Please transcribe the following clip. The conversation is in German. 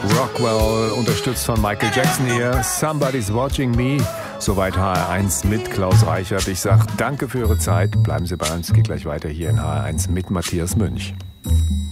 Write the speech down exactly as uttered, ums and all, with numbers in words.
Rockwell, unterstützt von Michael Jackson hier. Somebody's Watching Me. Soweit H R eins mit Klaus Reichert. Ich sage danke für Ihre Zeit. Bleiben Sie bei uns, geht gleich weiter hier in H R eins mit Matthias Münch.